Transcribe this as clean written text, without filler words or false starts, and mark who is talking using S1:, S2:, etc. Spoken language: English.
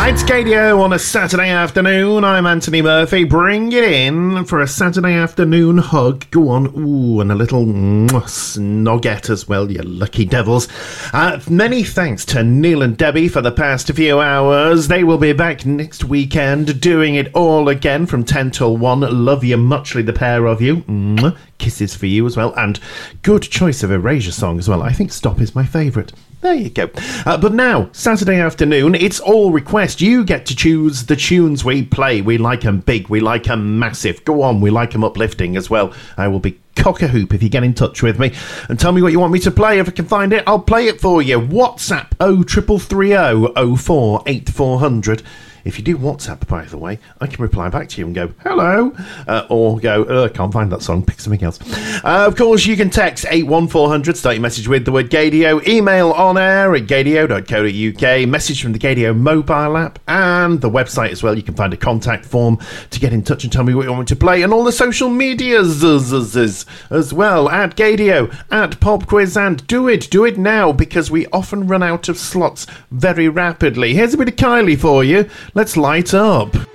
S1: It's Gadio on a Saturday afternoon. I'm Anthony Murphy. Bring it in for a Saturday afternoon hug. Go on. Ooh, and a little snoggette as well, you lucky devils. Many thanks to Neil and Debbie for the past few hours. They will be back next weekend doing it all again from 10 till 1. Love you muchly, the pair of you. Kisses for you as well. And good choice of Erasure song as well. I think Stop is my favourite. There you go. But now, Saturday afternoon, it's all request. You get to choose the tunes we play. We like them big. We like them massive. Go on, we like them uplifting as well. I will be cock-a-hoop if you get in touch with me and tell me what you want me to play. If I can find it, I'll play it for you. WhatsApp 0330 04 8400. If you do WhatsApp, by the way, I can reply back to you and go, hello, or go, I can't find that song, pick something else. Of course, you can text 81400, start your message with the word Gadio, email on air at gadio.co.uk, message from the Gadio mobile app, and the website as well. You can find a contact form to get in touch and tell me what you want me to play, and all the social medias as well, at Gadio, at Pop Quiz, and do it now, because we often run out of slots very rapidly. Here's a bit of Kylie for you. Let's light up.